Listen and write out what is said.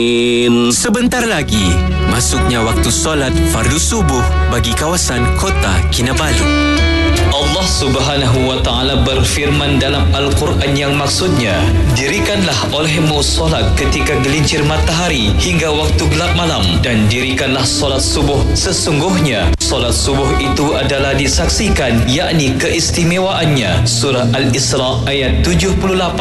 Sebentar lagi, masuknya waktu solat fardu subuh bagi kawasan Kota Kinabalu. Allah Subhanahu wa Ta'ala berfirman dalam Al-Quran yang maksudnya, dirikanlah olehmu solat ketika gelincir matahari hingga waktu gelap malam, dan dirikanlah solat subuh. Sesungguhnya solat subuh itu adalah disaksikan, yakni keistimewaannya. Surah Al-Isra ayat 78.